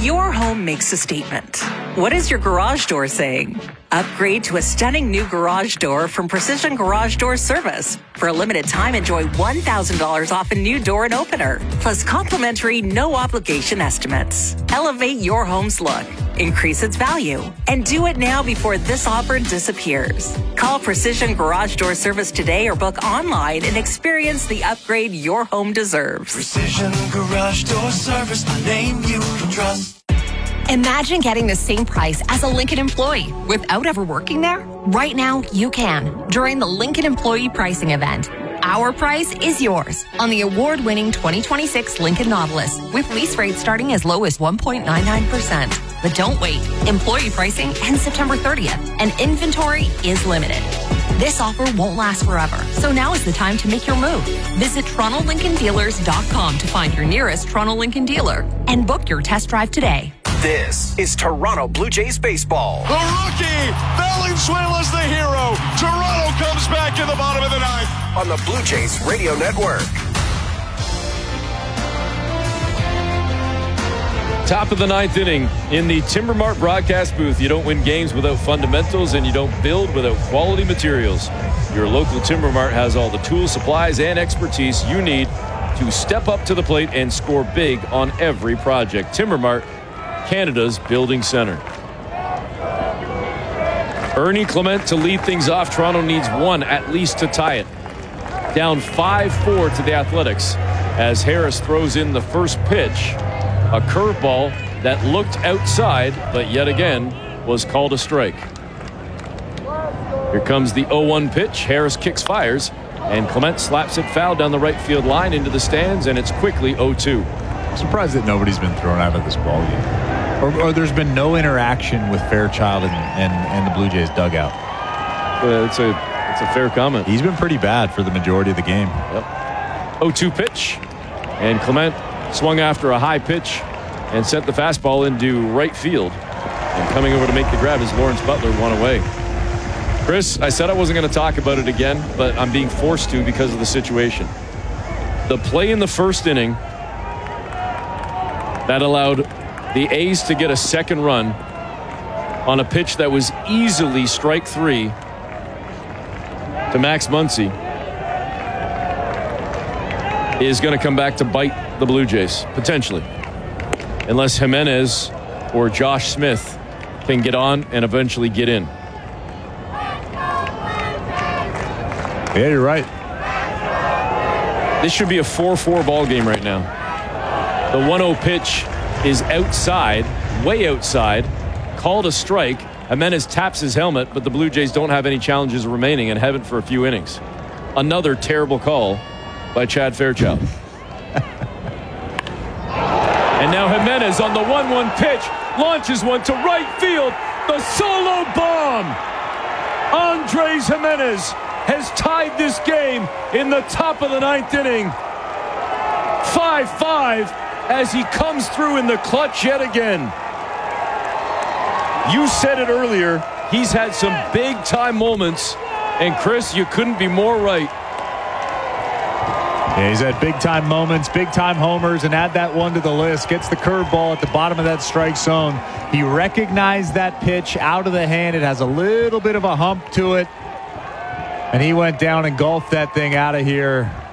Your home makes a statement. What is your garage door saying? Upgrade to a stunning new garage door from Precision Garage Door Service. For a limited time, enjoy $1,000 off a new door and opener, plus complimentary no-obligation estimates. Elevate your home's look, increase its value, and do it now before this offer disappears. Call Precision Garage Door Service today or book online and experience the upgrade your home deserves. Precision Garage Door Service, a name you can trust. Imagine getting the same price as a Lincoln employee without ever working there. Right now, you can during the Lincoln Employee Pricing Event. Our price is yours on the award-winning 2026 Lincoln Nautilus with lease rates starting as low as 1.99%. But don't wait. Employee pricing ends September 30th, and inventory is limited. This offer won't last forever, so now is the time to make your move. Visit TorontoLincolnDealers.com to find your nearest Toronto Lincoln dealer and book your test drive today. This is Toronto Blue Jays baseball. The rookie, Valenzuela's the hero. Toronto comes back in the bottom of the ninth. On the Blue Jays Radio Network. Top of the ninth inning in the Timber Mart broadcast booth. You don't win games without fundamentals, and you don't build without quality materials. Your local Timber Mart has all the tools, supplies, and expertise you need to step up to the plate and score big on every project. Timber Mart, Canada's building center. Ernie Clement to lead things off. Toronto needs one at least to tie it. Down 5-4 to the Athletics as Harris throws in the first pitch. A curveball that looked outside, but yet again was called a strike. Here comes the 0-1 pitch. Harris kicks, fires, and Clement slaps it foul down the right field line into the stands, and it's quickly 0-2. I'm surprised that nobody's been thrown out of this ballgame. Or there's been no interaction with Fairchild and the Blue Jays dugout. It's a fair comment. He's been pretty bad for the majority of the game. Yep. 0-2 pitch, and Clement swung after a high pitch and sent the fastball into right field. And coming over to make the grab is Lawrence Butler, one away. Chris, I said I wasn't going to talk about it again, but I'm being forced to because of the situation. The play in the first inning that allowed the A's to get a second run on a pitch that was easily strike three to Max Muncy is going to come back to bite the Blue Jays, potentially. Unless Jimenez or Josh Smith can get on and eventually get in. Yeah, you're right. This should be a 4-4 ball game right now. The 1-0 pitch is outside, way outside, called a strike. Jimenez taps his helmet, but the Blue Jays don't have any challenges remaining and haven't for a few innings. Another terrible call by Chad Fairchild. And now Jimenez on the 1-1 pitch launches one to right field. The solo bomb. Andres Jimenez has tied this game in the top of the ninth inning. 5-5 as he comes through in the clutch yet again. You said it earlier. He's had some big-time moments. And, Chris, you couldn't be more right. Yeah, he's had big-time moments, big-time homers, and add that one to the list. Gets the curveball at the bottom of that strike zone. He recognized that pitch out of the hand. It has a little bit of a hump to it. And he went down and golfed that thing out of here.